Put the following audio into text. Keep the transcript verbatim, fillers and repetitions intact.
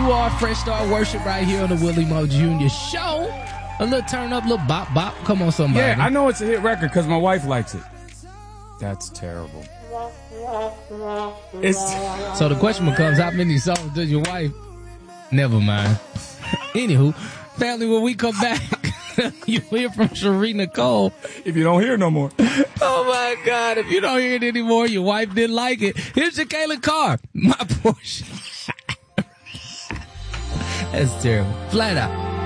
You are Fresh Start Worship right here on the Willie Mo Junior Show. A little turn up, little bop bop. Come on, somebody. Yeah, I know it's a hit record because my wife likes it. That's terrible. It's so the question becomes, how many songs does your wife? Never mind. Anywho, family, when we come back, you hear from Cherie Nicole. If you don't hear no more. Oh my God, if you don't hear it anymore, your wife didn't like it. Here's Jacqueline Carr, My Portion. That's terrible. Flat out.